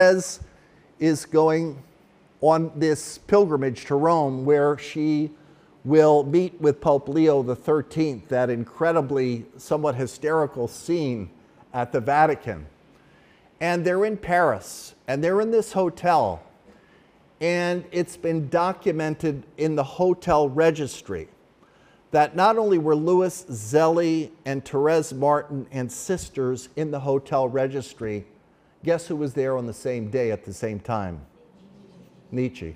Therese is going on this pilgrimage to Rome where she will meet with Pope Leo XIII, that incredibly, somewhat hysterical scene at the Vatican. And they're in Paris, and they're in this hotel, and it's been documented in the hotel registry that not only were Louis Zelli and Therese Martin and sisters in the hotel registry, guess who was there on the same day at the same time? Nietzsche.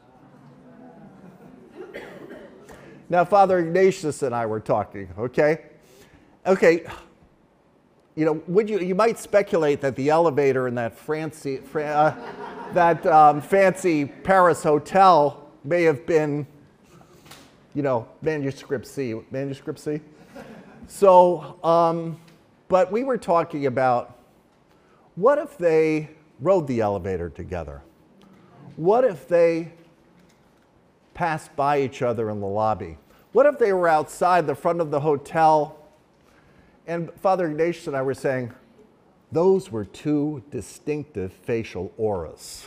Now, Father Ignatius and I were talking, okay? Okay, you know, you might speculate that the elevator in that fancy Paris hotel may have been, you know, manuscript C. So, but we were talking about, what if they rode the elevator together? What if they passed by each other in the lobby? What if they were outside the front of the hotel? And Father Ignatius and I were saying, those were two distinctive facial auras.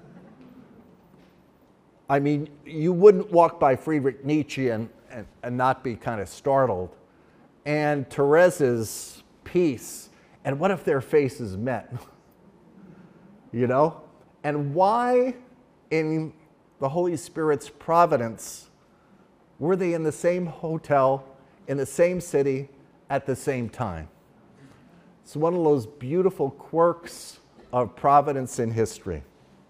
I mean, you wouldn't walk by Friedrich Nietzsche and not be kind of startled. And Therese's peace, and what if their faces met? You know? And why, in the Holy Spirit's providence, were they in the same hotel, in the same city, at the same time? It's one of those beautiful quirks of providence in history.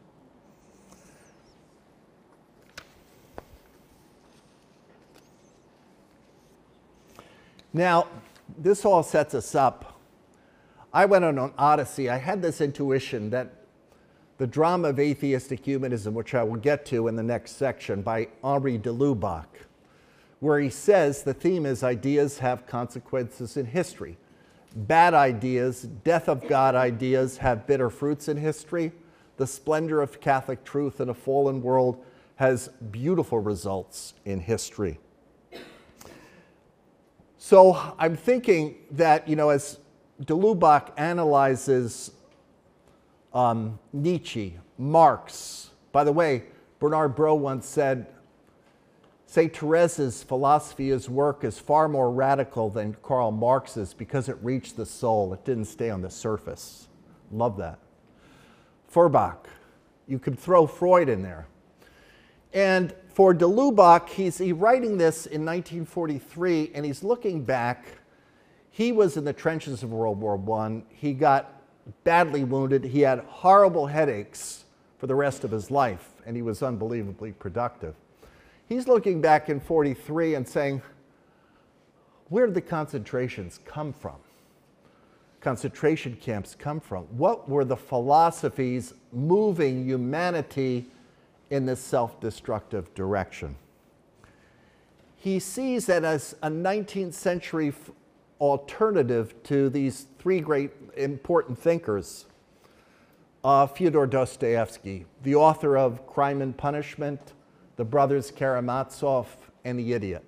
Now, this all sets us up. I went on an odyssey. I had this intuition that the drama of atheistic humanism, which I will get to in the next section, by Henri de Lubac, where he says the theme is ideas have consequences in history. Bad ideas, death of God ideas have bitter fruits in history. The splendor of Catholic truth in a fallen world has beautiful results in history. So I'm thinking that, you know, as de Lubac analyzes Nietzsche, Marx, by the way, Bernard Brault once said, St. Therese's philosophy, his work, is far more radical than Karl Marx's because it reached the soul. It didn't stay on the surface. Love that. Feuerbach. You could throw Freud in there. And for de Lubac, he's writing this in 1943, and he's looking back. He was in the trenches of World War I. He got badly wounded. He had horrible headaches for the rest of his life, and he was unbelievably productive. He's looking back in 43 and saying, where did the concentrations come from? Concentration camps come from? What were the philosophies moving humanity in this self-destructive direction? He sees that as a 19th century alternative to these three great important thinkers. Fyodor Dostoevsky, the author of Crime and Punishment, The Brothers Karamazov, and The Idiot.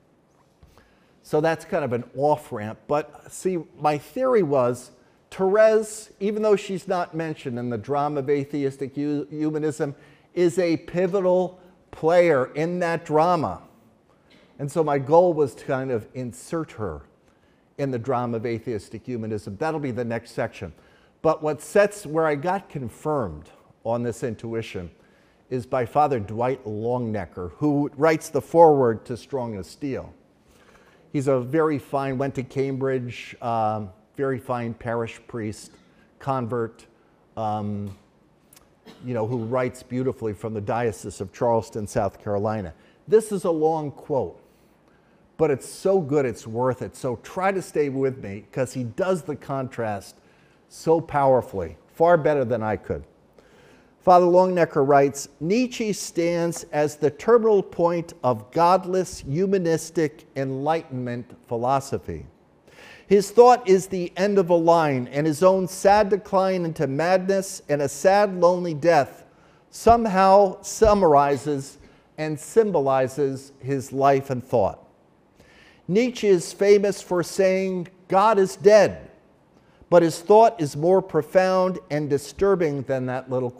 So that's kind of an off-ramp. But see, my theory was Therese, even though she's not mentioned in the drama of atheistic humanism, is a pivotal player in that drama. And so my goal was to kind of insert her in the drama of atheistic humanism. That'll be the next section. But where I got confirmed on this intuition is by Father Dwight Longnecker, who writes the foreword to Strong as Steel. He's a very fine, went to Cambridge, very fine parish priest, convert, you know, who writes beautifully from the Diocese of Charleston, South Carolina. This is a long quote, but it's so good it's worth it. So try to stay with me, because he does the contrast so powerfully, far better than I could. Father Longnecker writes, Nietzsche stands as the terminal point of godless, humanistic Enlightenment philosophy. His thought is the end of a line, and his own sad decline into madness and a sad, lonely death somehow summarizes and symbolizes his life and thought. Nietzsche is famous for saying, God is dead, but his thought is more profound and disturbing than that little